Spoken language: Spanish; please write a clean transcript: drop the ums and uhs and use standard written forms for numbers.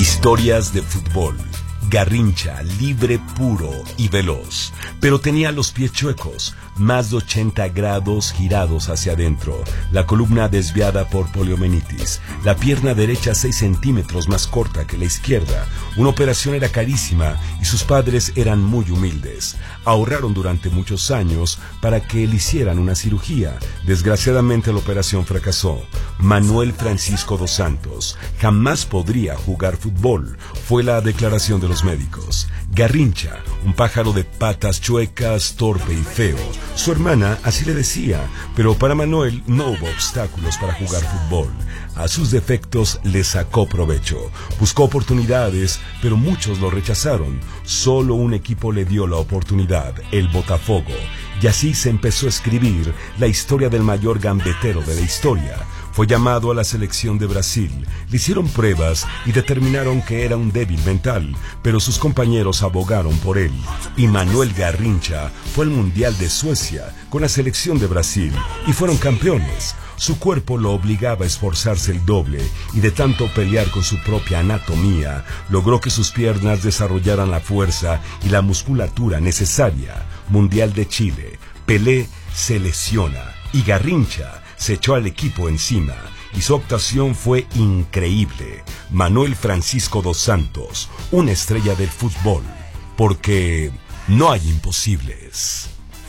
Historias de fútbol. Garrincha, libre, puro y veloz, pero tenía los pies chuecos, más de 80 grados girados hacia adentro, la columna desviada por poliomielitis, la pierna derecha 6 centímetros más corta que la izquierda. Una operación era carísima y sus padres eran muy humildes. Ahorraron durante muchos años para que le hicieran una cirugía. Desgraciadamente la operación fracasó. Manuel Francisco dos Santos jamás podría jugar fútbol, fue la declaración de los médicos. Garrincha, un pájaro de patas chuecas, torpe y feo. Su hermana así le decía, pero para Manuel no hubo obstáculos para jugar fútbol. A sus defectos le sacó provecho. Buscó oportunidades, pero muchos lo rechazaron. Solo un equipo le dio la oportunidad, el Botafogo. Y así se empezó a escribir la historia del mayor gambetero de la historia. Fue llamado a la selección de Brasil, le hicieron pruebas y determinaron que era un débil mental, pero sus compañeros abogaron por él. Y Manuel Garrincha fue al Mundial de Suecia con la selección de Brasil y fueron campeones. Su cuerpo lo obligaba a esforzarse el doble y de tanto pelear con su propia anatomía, logró que sus piernas desarrollaran la fuerza y la musculatura necesaria. Mundial de Chile, Pelé se lesiona y Garrincha se echó al equipo encima y su actuación fue increíble. Manuel Francisco dos Santos, una estrella del fútbol, porque no hay imposibles.